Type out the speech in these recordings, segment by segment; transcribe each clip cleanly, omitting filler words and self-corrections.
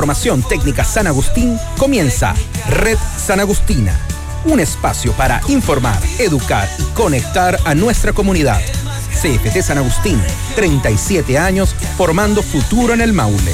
Formación Técnica San Agustín, comienza Red San Agustina, un espacio para informar, educar y conectar a nuestra comunidad. CFT San Agustín, 37 años formando futuro en el Maule.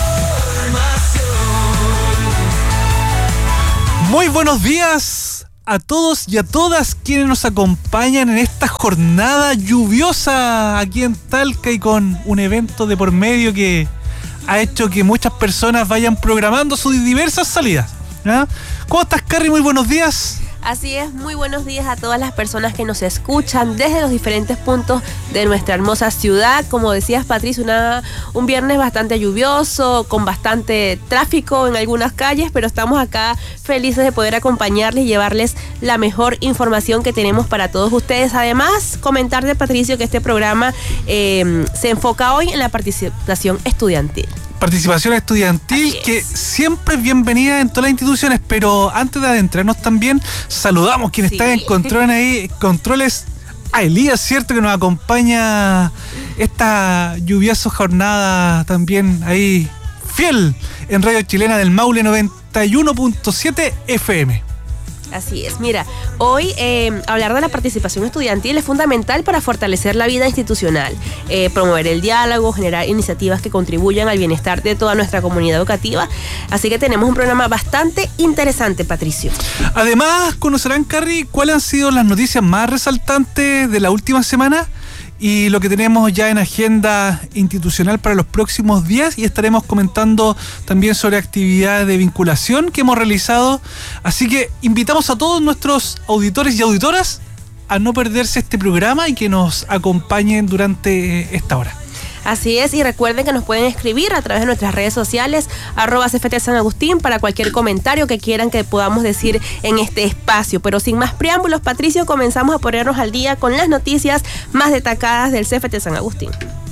Muy buenos días a todos y a todas quienes nos acompañan en esta jornada lluviosa aquí en Talca y con un evento de por medio que ha hecho que muchas personas vayan programando sus diversas salidas. ¿Ah? ¿Cómo estás, Carrie? Muy buenos días. Así es, muy buenos días a todas las personas que nos escuchan desde los diferentes puntos de nuestra hermosa ciudad. Como decías, Patricia, un viernes bastante lluvioso, con bastante tráfico en algunas calles, pero estamos acá felices de poder acompañarles y llevarles la mejor información que tenemos para todos ustedes. Además, comentarle, Patricio, que este programa se enfoca hoy en la participación estudiantil. Participación estudiantil que siempre es bienvenida en todas las instituciones, pero antes de adentrarnos también saludamos quien está en controles a Elías, cierto, que nos acompaña esta lluviosa jornada también ahí fiel en Radio Chilena del Maule 91.7 FM. Así es, mira, hoy hablar de la participación estudiantil es fundamental para fortalecer la vida institucional, promover el diálogo, generar iniciativas que contribuyan al bienestar de toda nuestra comunidad educativa, así que tenemos un programa bastante interesante, Patricio. Además, conocerán, Carrie, cuáles han sido las noticias más resaltantes de la última semana y lo que tenemos ya en agenda institucional para los próximos días, y estaremos comentando también sobre actividades de vinculación que hemos realizado, así que invitamos a todos nuestros auditores y auditoras a no perderse este programa y que nos acompañen durante esta hora. Así es, y recuerden que nos pueden escribir a través de nuestras redes sociales, @CFT San Agustín, para cualquier comentario que quieran que podamos decir en este espacio. Pero sin más preámbulos, Patricio, comenzamos a ponernos al día con las noticias más destacadas del CFT San Agustín.